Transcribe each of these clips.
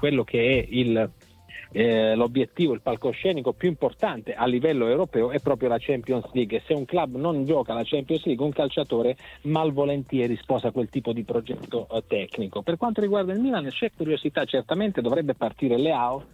quello che è l'obiettivo, il palcoscenico più importante a livello europeo è proprio la Champions League. Se un club non gioca la Champions League, un calciatore malvolentieri sposa quel tipo di progetto tecnico. Per quanto riguarda il Milan, c'è curiosità, certamente dovrebbe partire Leao,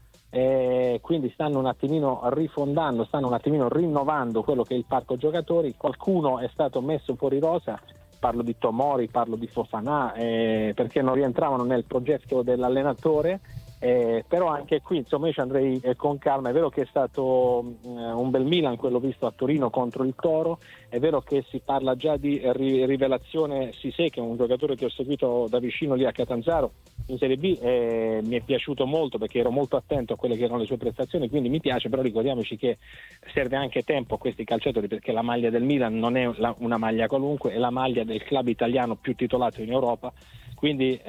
quindi stanno un attimino rifondando, stanno un attimino rinnovando quello che è il parco giocatori. Qualcuno è stato messo fuori rosa, parlo di Tomori, parlo di Fofana, perché non rientravano nel progetto dell'allenatore. Però anche qui insomma io ci andrei con calma. È vero che è stato un bel Milan quello visto a Torino contro il Toro, è vero che si parla già di rivelazione Cissé, che è un giocatore che ho seguito da vicino lì a Catanzaro in Serie B, mi è piaciuto molto perché ero molto attento a quelle che erano le sue prestazioni, quindi mi piace. Però ricordiamoci che serve anche tempo a questi calciatori, perché la maglia del Milan non è una maglia qualunque, è la maglia del club italiano più titolato in Europa. Quindi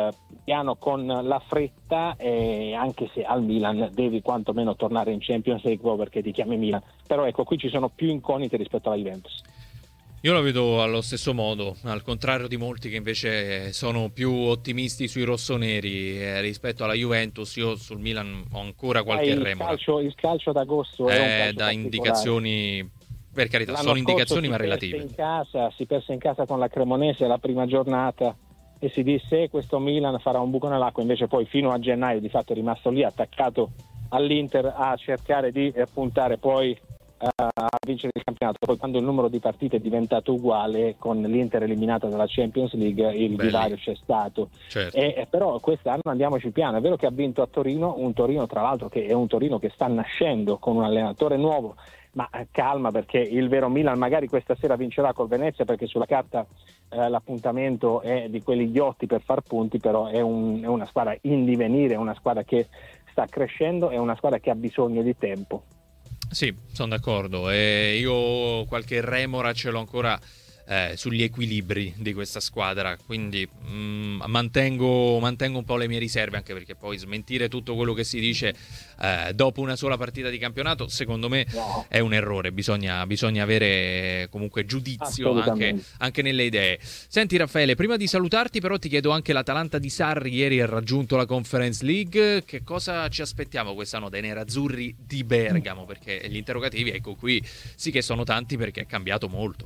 piano con la fretta, anche se al Milan devi quantomeno tornare in Champions League perché ti chiami Milan. Però ecco, qui ci sono più incognite rispetto alla Juventus. Io la vedo allo stesso modo, al contrario di molti che invece sono più ottimisti sui rossoneri rispetto alla Juventus. Io sul Milan ho ancora qualche remora. Il calcio d'agosto è un calcio da indicazioni, per carità, sono indicazioni ma relative. Si perse in casa con la Cremonese la prima giornata e si disse questo Milan farà un buco nell'acqua, invece poi fino a gennaio di fatto è rimasto lì attaccato all'Inter a cercare di puntare poi a vincere il campionato. Poi quando il numero di partite è diventato uguale, con l'Inter eliminata dalla Champions League, il divario c'è stato. Certo. Però quest'anno andiamoci piano. È vero che ha vinto a Torino, un Torino tra l'altro che è un Torino che sta nascendo con un allenatore nuovo, ma calma, perché il vero Milan magari questa sera vincerà col Venezia, perché sulla carta l'appuntamento è di quelli ghiotti per far punti, però è una squadra in divenire, è una squadra che sta crescendo, è una squadra che ha bisogno di tempo. Sì, sono d'accordo, e io qualche remora ce l'ho ancora sugli equilibri di questa squadra, quindi mantengo un po' le mie riserve, anche perché poi smentire tutto quello che si dice dopo una sola partita di campionato secondo me è un errore. Bisogna avere comunque giudizio anche nelle idee. Senti Raffaele, prima di salutarti però ti chiedo anche: l'Atalanta di Sarri ieri ha raggiunto la Conference League, che cosa ci aspettiamo quest'anno dai nerazzurri di Bergamo? Perché gli interrogativi, ecco qui sì che sono tanti, perché è cambiato molto.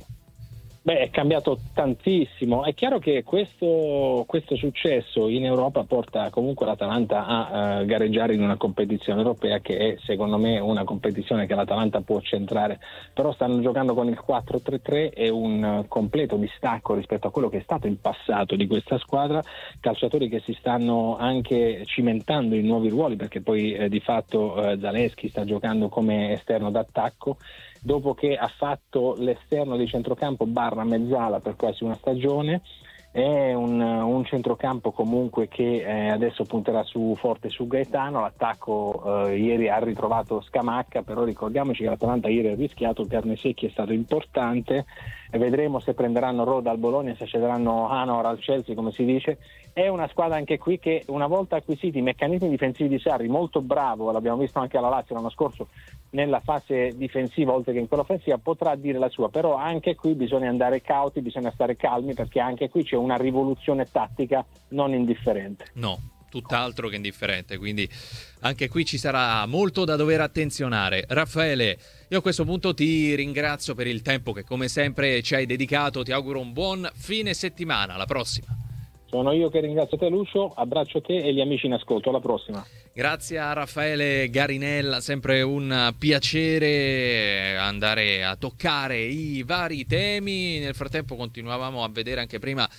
È cambiato tantissimo. È chiaro che questo successo in Europa porta comunque l'Atalanta a gareggiare in una competizione europea, che è secondo me una competizione che l'Atalanta può centrare. Però stanno giocando con il 4-3-3, è un completo distacco rispetto a quello che è stato il passato di questa squadra, calciatori che si stanno anche cimentando in nuovi ruoli, perché poi di fatto Zalewski sta giocando come esterno d'attacco, dopo che ha fatto l'esterno di centrocampo barra mezzala per quasi una stagione. È un centrocampo comunque che adesso punterà forte su Gaetano. L'attacco ieri ha ritrovato Scamacca, però ricordiamoci che l'Atalanta ieri ha rischiato, Carnesecchi è stato importante, e vedremo se prenderanno Roda al Bologna, se cederanno Hanor al Chelsea, come si dice. È una squadra anche qui che, una volta acquisiti i meccanismi difensivi di Sarri, molto bravo, l'abbiamo visto anche alla Lazio l'anno scorso nella fase difensiva oltre che in quella offensiva, potrà dire la sua. Però anche qui bisogna andare cauti, bisogna stare calmi, perché anche qui c'è una rivoluzione tattica non indifferente. No, tutt'altro che indifferente, quindi anche qui ci sarà molto da dover attenzionare. Raffaele, io a questo punto ti ringrazio per il tempo che come sempre ci hai dedicato, ti auguro un buon fine settimana, alla prossima. Sono io che ringrazio te Lucio, abbraccio te e gli amici in ascolto, alla prossima. Grazie a Raffaele Garinella, sempre un piacere andare a toccare i vari temi. Nel frattempo continuavamo a vedere anche prima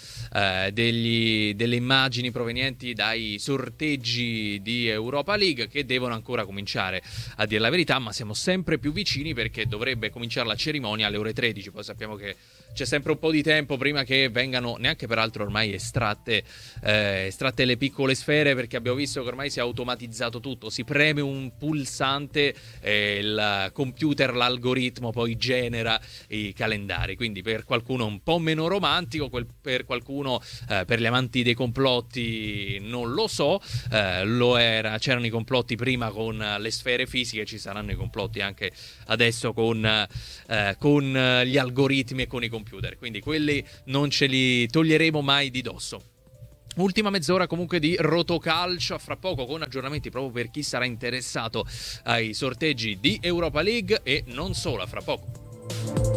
delle immagini provenienti dai sorteggi di Europa League, che devono ancora cominciare, a dire la verità, ma siamo sempre più vicini, perché dovrebbe cominciare la cerimonia alle ore 13. Poi sappiamo che c'è sempre un po' di tempo prima che vengano, neanche peraltro ormai estratte le piccole sfere, perché abbiamo visto che ormai si è automatizzato tutto, si preme un pulsante e il computer, l'algoritmo poi genera i calendari. Quindi per qualcuno un po' meno romantico, per qualcuno, per gli amanti dei complotti non lo so, lo era, c'erano i complotti prima con le sfere fisiche, ci saranno i complotti anche adesso con gli algoritmi e con i computer, quindi quelli non ce li toglieremo mai di dosso. Ultima mezz'ora comunque di Rotocalcio, a fra poco con aggiornamenti proprio per chi sarà interessato ai sorteggi di Europa League e non solo, a fra poco.